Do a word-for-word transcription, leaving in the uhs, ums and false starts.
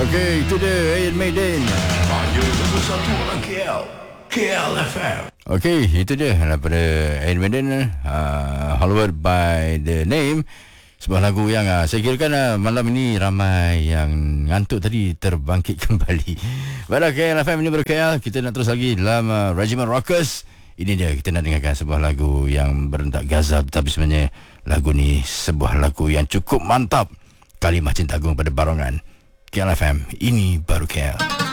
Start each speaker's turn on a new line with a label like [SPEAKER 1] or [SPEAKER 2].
[SPEAKER 1] Okey, itu dia Iron Maiden.
[SPEAKER 2] Radio nombor satu orang K L, K L F M.
[SPEAKER 1] Okey, itu dia daripada Iron Maiden, uh, Hollywood by the Name. Sebuah lagu yang uh, saya kira kan uh, malam ini ramai yang ngantuk tadi terbangkit kembali. Baiklah, K L F M ini berkaya. Kita nak terus lagi dalam uh, Regiment Rockers. Ini dia, kita nak dengarkan sebuah lagu yang berentak gazab, tapi sebenarnya lagu ni sebuah lagu yang cukup mantap. Kalimah Cinta Agung pada barongan. K L F M, ini baru K L.